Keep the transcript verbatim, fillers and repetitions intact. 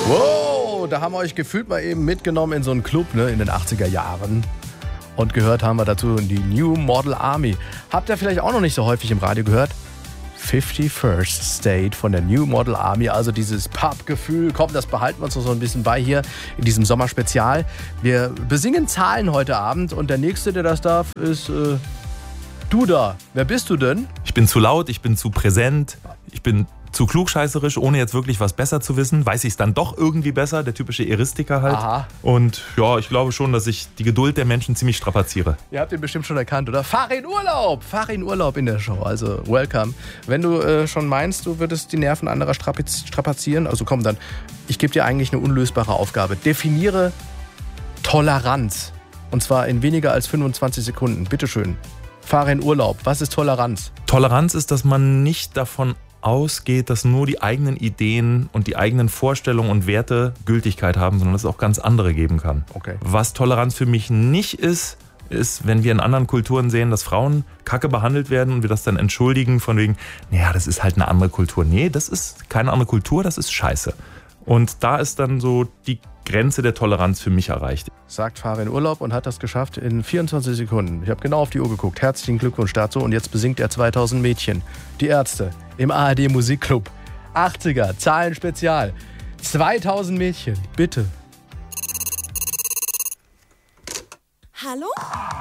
Wow, da haben wir euch gefühlt mal eben mitgenommen in so einen Club, ne, in den achtziger Jahren. Und gehört haben wir dazu die New Model Army. Habt ihr vielleicht auch noch nicht so häufig im Radio gehört? fifty-first State von der New Model Army, also dieses Pub-Gefühl. Komm, das behalten wir uns noch so ein bisschen bei hier in diesem Sommerspezial. Wir besingen Zahlen heute Abend und der Nächste, der das darf, ist äh, du da. Wer bist du denn? Ich bin zu laut, ich bin zu präsent, ich bin zu klugscheißerisch, ohne jetzt wirklich was besser zu wissen. Weiß ich es dann doch irgendwie besser, der typische Euristiker halt. Aha. Und ja, ich glaube schon, dass ich die Geduld der Menschen ziemlich strapaziere. Ihr habt ihn bestimmt schon erkannt, oder? Fahr in Urlaub! Fahr in Urlaub in der Show, also welcome. Wenn du äh, schon meinst, du würdest die Nerven anderer strapiz- strapazieren, also komm dann, ich gebe dir eigentlich eine unlösbare Aufgabe. Definiere Toleranz. Und zwar in weniger als fünfundzwanzig Sekunden. Bitteschön. Fahre in Urlaub. Was ist Toleranz? Toleranz ist, dass man nicht davon ausgeht, dass nur die eigenen Ideen und die eigenen Vorstellungen und Werte Gültigkeit haben, sondern dass es auch ganz andere geben kann. Okay. Was Toleranz für mich nicht ist, ist, wenn wir in anderen Kulturen sehen, dass Frauen kacke behandelt werden und wir das dann entschuldigen von wegen, naja, das ist halt eine andere Kultur. Nee, das ist keine andere Kultur, das ist scheiße. Und da ist dann so die Grenze der Toleranz für mich erreicht. Sagt Fahre in Urlaub und hat das geschafft in vierundzwanzig Sekunden. Ich habe genau auf die Uhr geguckt. Herzlichen Glückwunsch dazu. Und jetzt besingt er zweitausend Mädchen. Die Ärzte im A R D Musikclub. achtziger, Zahlen-Spezial. zweitausend Mädchen, bitte. Hallo?